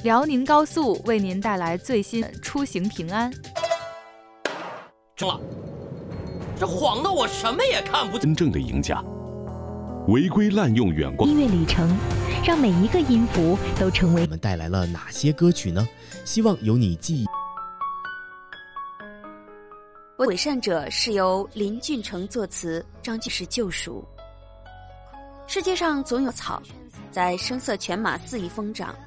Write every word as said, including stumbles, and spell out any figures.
辽宁高速为您带来最新出行平安。 中了，这晃得我什么也看不见。 真正的赢家，违规滥用远光。 音乐里程，让每一个音符都成为。 我们带来了哪些歌曲呢？希望有你记忆。 伪善者是由林俊成作词，张继是救赎。世界上总有草，在声色犬马肆意疯长，